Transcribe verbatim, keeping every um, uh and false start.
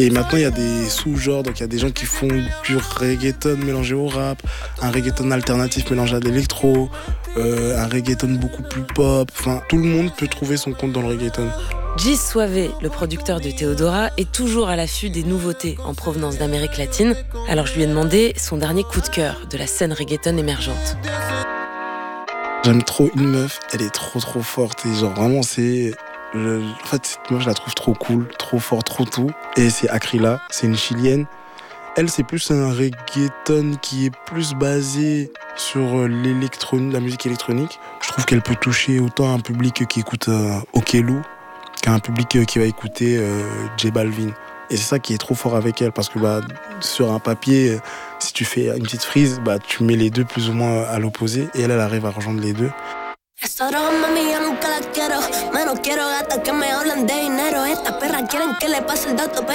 Et maintenant, il y a des sous-genres, donc il y a des gens qui font du reggaeton mélangé au rap, un reggaeton alternatif mélangé à de l'électro, euh, un reggaeton beaucoup plus pop. Enfin, tout le monde peut trouver son compte dans le reggaeton. Gis Suave, le producteur de Théodora, est toujours à l'affût des nouveautés en provenance d'Amérique latine. Alors je lui ai demandé son dernier coup de cœur de la scène reggaeton émergente. J'aime trop une meuf, elle est trop trop forte et genre vraiment c'est... Je, en fait, cette meuf, je la trouve trop cool, trop forte, trop tout. Et c'est Akrila, c'est une chilienne. Elle, c'est plus un reggaeton qui est plus basé sur l'électronique, la musique électronique. Je trouve qu'elle peut toucher autant un public qui écoute euh, Okelu qu'un public qui va écouter euh, J Balvin. Et c'est ça qui est trop fort avec elle, parce que bah, sur un papier, si tu fais une petite frise, bah, tu mets les deux plus ou moins à l'opposé. Et elle, elle arrive à rejoindre les deux. Estos ojos, mami, yo nunca las quiero. Menos quiero gatas que me hablan de dinero. Estas perras quieren que le pase el dato.